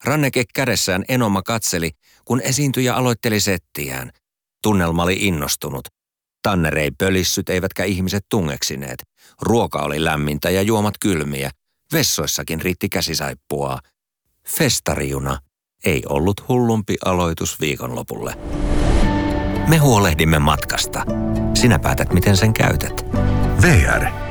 Ranneke kädessään Enoma katseli, kun esiintyjä aloitteli settiään. Tunnelma oli innostunut. Tanner ei pölissyt eivätkä ihmiset tungeksineet. Ruoka oli lämmintä ja juomat kylmiä. Vessoissakin riitti käsisaippuaa. Festarijuna ei ollut hullumpi aloitus viikonlopulle. Me huolehdimme matkasta. Sinä päätät, miten sen käytät. VR.